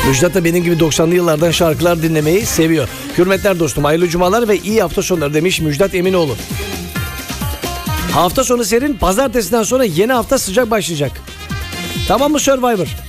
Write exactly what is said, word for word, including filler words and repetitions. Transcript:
Müjdat da benim gibi doksanlı yıllardan şarkılar dinlemeyi seviyor. Hürmetler dostum, hayırlı cumalar ve iyi hafta sonları demiş Müjdat Eminoğlu. Hafta sonu serin, pazartesiden sonra yeni hafta sıcak başlayacak. Tamam mı Survivor?